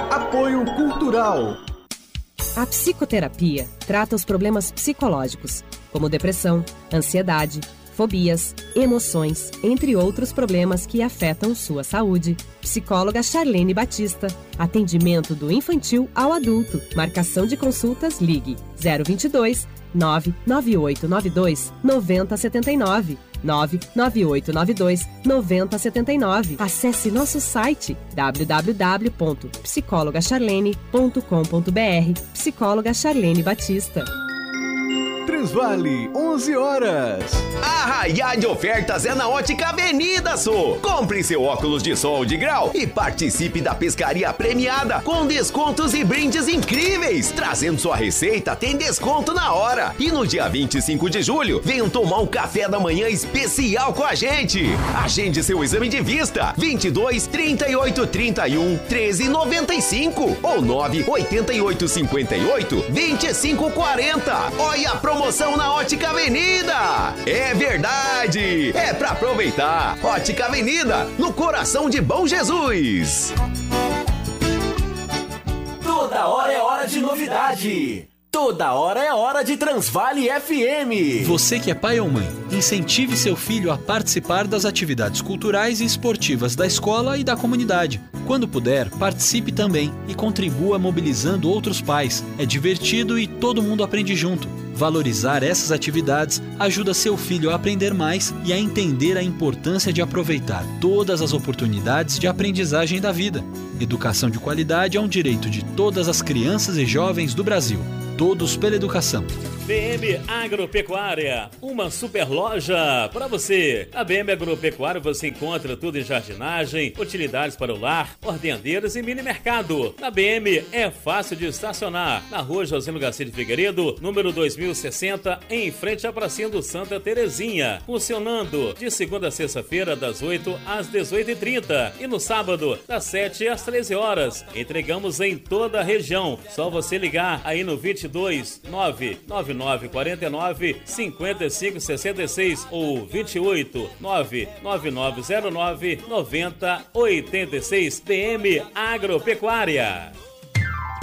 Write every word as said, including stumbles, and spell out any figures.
Apoio Cultural. A psicoterapia trata os problemas psicológicos, como depressão, ansiedade, fobias, emoções, entre outros problemas que afetam sua saúde. Psicóloga Charlene Batista. Atendimento do infantil ao adulto. Marcação de consultas, ligue zero vinte e dois, nove nove oito nove dois, nove zero sete nove, nove nove oito nove dois, nove zero sete nove. Acesse nosso site w w w ponto psicóloga charlene ponto com ponto b r. Psicóloga Charlene Batista. Transvale, onze horas. Arraiá de ofertas é na Ótica Avenida Sul. Compre seu óculos de sol de grau e participe da pescaria premiada com descontos e brindes incríveis. Trazendo sua receita, tem desconto na hora. E no dia vinte e cinco de julho, venham tomar um café da manhã especial com a gente. Agende seu exame de vista. vinte e dois, trinta e oito, trinta e um, treze, noventa e cinco ou nove oito oito cinco oito, vinte e cinco quarenta. Olha a promoção na Ótica Avenida. É verdade, é pra aproveitar. Ótica Avenida, no coração de Bom Jesus. Toda hora é hora de novidade. Toda hora é hora de Transvale F M. Você que é pai ou mãe, incentive seu filho a participar das atividades culturais e esportivas da escola e da comunidade. Quando puder, participe também e contribua mobilizando outros pais. É divertido e todo mundo aprende junto. Valorizar essas atividades ajuda seu filho a aprender mais e a entender a importância de aproveitar todas as oportunidades de aprendizagem da vida. Educação de qualidade é um direito de todas as crianças e jovens do Brasil. Todos pela educação. B M Agropecuária, uma super loja para você. A B M Agropecuária você encontra tudo em jardinagem, utilidades para o lar, ordenadeiras e mini mercado. Na B M é fácil de estacionar. Na rua José Garcia de Figueiredo, número dois mil e sessenta, em frente à pracinha do Santa Terezinha. Funcionando de segunda a sexta-feira, das oito às dezoito e trinta. E no sábado, das sete às treze horas. Entregamos em toda a região. Só você ligar aí no vinte e dois, nove nove nove quatro nove, cinco cinco seis seis ou vinte e oito, nove nove nove zero nove, nove zero oito seis. B M Agropecuária.